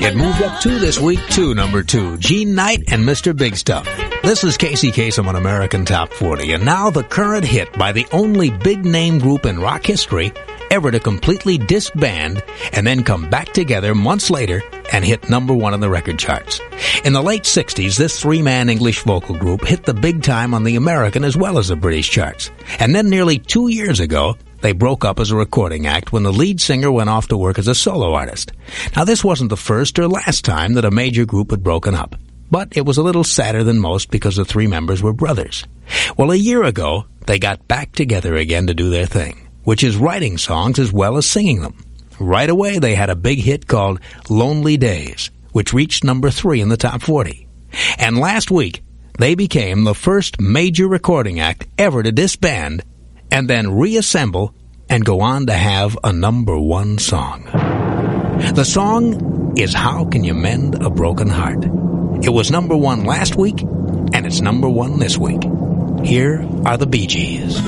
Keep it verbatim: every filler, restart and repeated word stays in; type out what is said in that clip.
It moved up two this week to number two. Gene Knight and Mister Big Stuff. This is Casey Kasem on American Top forty, and now the current hit by the only big-name group in rock history ever to completely disband and then come back together months later and hit number one on the record charts. In the late sixties, this three-man English vocal group hit the big time on the American as well as the British charts. And then nearly two years ago, they broke up as a recording act when the lead singer went off to work as a solo artist. Now, this wasn't the first or last time that a major group had broken up, but it was a little sadder than most because the three members were brothers. Well, a year ago, they got back together again to do their thing, which is writing songs as well as singing them. Right away, they had a big hit called Lonely Days, which reached number three in the top forty. And last week, they became the first major recording act ever to disband and then reassemble and go on to have a number one song. The song is How Can You Mend a Broken Heart? It was number one last week, and it's number one this week. Here are the Bee Gees.